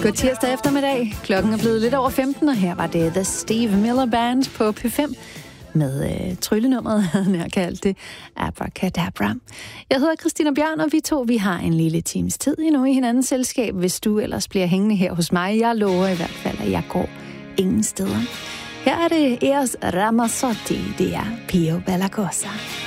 God tirsdag eftermiddag. Klokken er blevet lidt over 15, og her var det The Steve Miller Band på P5 med tryllenummeret, havde jeg kaldt det, Abracadabra. Jeg hedder Christina Bjørn, og vi har en lille times tid endnu i hinandens selskab, hvis du ellers bliver hængende her hos mig. Jeg lover i hvert fald, at jeg går ingen steder. Her er det Eros Ramazzotti, det er Pio Bella Cosa.